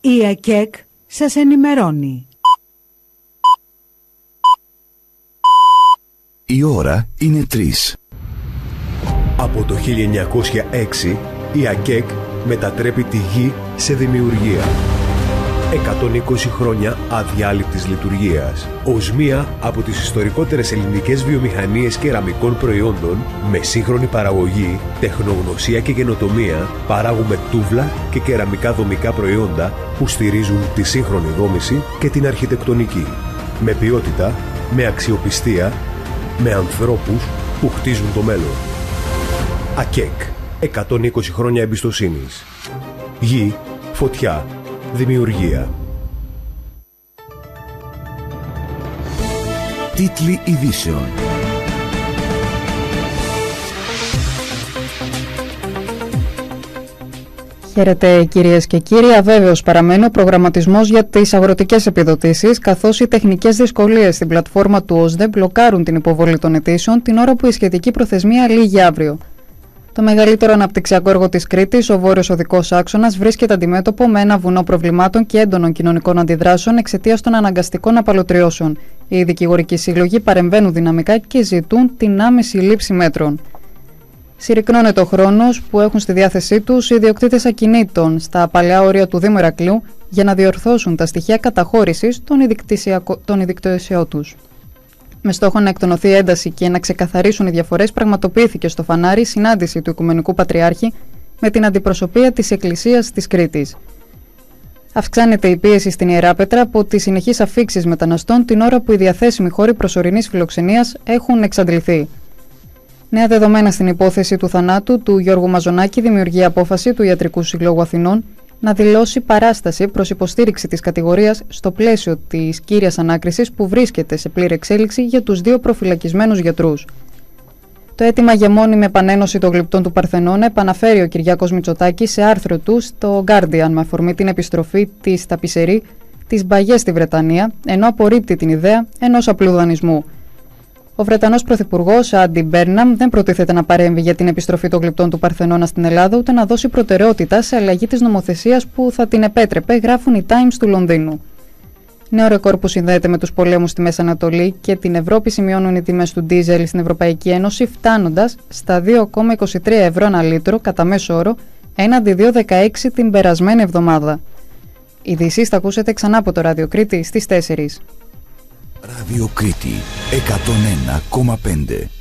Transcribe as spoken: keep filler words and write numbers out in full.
Η ΑΚΕΚ σας ενημερώνει. Η ώρα είναι τρεις. Από το χίλια εννιακόσια έξι η ΑΚΕΚ μετατρέπει τη γη σε δημιουργία. εκατόν είκοσι χρόνια αδιάλειπτης λειτουργίας. Ως μία από τις ιστορικότερες ελληνικές βιομηχανίες κεραμικών προϊόντων, με σύγχρονη παραγωγή, τεχνογνωσία και καινοτομία, παράγουμε τούβλα και κεραμικά δομικά προϊόντα που στηρίζουν τη σύγχρονη δόμηση και την αρχιτεκτονική. Με ποιότητα, με αξιοπιστία, με ανθρώπους που χτίζουν το μέλλον. ΑΚΕΚ. εκατόν είκοσι χρόνια εμπιστοσύνης. Γη, φωτιά, δημιουργία. Τίτλοι ειδήσεων. Χαίρετε κυρίες και κύριοι, αβέβαιος παραμένει ο προγραμματισμός για τις αγροτικές επιδοτήσεις, καθώς οι τεχνικές δυσκολίες στην πλατφόρμα του ΟΣΔΕ μπλοκάρουν την υποβολή των αιτήσεων την ώρα που η σχετική προθεσμία λήγει αύριο. Το μεγαλύτερο αναπτυξιακό έργο της Κρήτης, ο Βόρειος Οδικός Άξονας, βρίσκεται αντιμέτωπο με ένα βουνό προβλημάτων και έντονων κοινωνικών αντιδράσεων εξαιτίας των αναγκαστικών απαλωτριώσεων. Οι δικηγορικοί σύλλογοι παρεμβαίνουν δυναμικά και ζητούν την άμεση λήψη μέτρων. Συρρυκνώνεται ο χρόνος που έχουν στη διάθεσή τους οι ιδιοκτήτες ακινήτων στα παλαιά όρια του Δήμου Ηρακλείου για να διορθώσουν τα στοιχεία καταχώρησης των ιδιοκτησιών τους. Με στόχο να εκτονωθεί η ένταση και να ξεκαθαρίσουν οι διαφορές, πραγματοποιήθηκε στο Φανάρι συνάντηση του Οικουμενικού Πατριάρχη με την αντιπροσωπεία της Εκκλησίας της Κρήτης. Αυξάνεται η πίεση στην Ιεράπετρα από τις συνεχείς αφίξεις μεταναστών την ώρα που οι διαθέσιμοι χώροι προσωρινής φιλοξενίας έχουν εξαντληθεί. Νέα δεδομένα στην υπόθεση του θανάτου του Γιώργου Μαζονάκη δημιουργεί απόφαση του Ιατρικού Συλλόγου Αθηνών να δηλώσει παράσταση προς υποστήριξη της κατηγορίας στο πλαίσιο της κύριας ανάκρισης που βρίσκεται σε πλήρη εξέλιξη για τους δύο προφυλακισμένους γιατρούς. Το αίτημα για μόνιμη επανένωση των γλυπτών του Παρθενώνα επαναφέρει ο Κυριάκος Μητσοτάκης σε άρθρο του στο Guardian με αφορμή την επιστροφή της Ταπισερή της Μπαγιέ στη Βρετανία, ενώ απορρίπτει την ιδέα ενός απλού δανεισμού. Ο Βρετανός Πρωθυπουργός Άντι Μπέρναμ δεν προτίθεται να παρέμβει για την επιστροφή των γλυπτών του Παρθενώνα στην Ελλάδα, ούτε να δώσει προτεραιότητα σε αλλαγή της νομοθεσίας που θα την επέτρεπε, γράφουν οι Times του Λονδίνου. Νέο ρεκόρ που συνδέεται με τους πολέμους στη Μέση Ανατολή και την Ευρώπη σημειώνουν οι τιμές του ντίζελ στην Ευρωπαϊκή Ένωση, φτάνοντας στα δύο κόμμα είκοσι τρία ευρώ ανά λίτρο κατά μέσο όρο, έναντι δύο κόμμα δεκαέξι την περασμένη εβδομάδα. Ειδήσεις θα ακούσετε ξανά από το Ράδιο Κρήτη στις τέσσερις. Ράδιο Κρήτη εκατόν ένα κόμμα πέντε.